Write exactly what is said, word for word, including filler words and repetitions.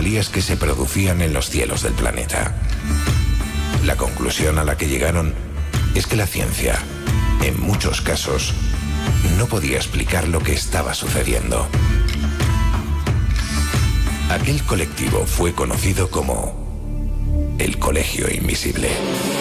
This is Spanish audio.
anomalías que se producían en los cielos del planeta. La conclusión a la que llegaron es que la ciencia, en muchos casos, no podía explicar lo que estaba sucediendo. Aquel colectivo fue conocido como el Colegio Invisible.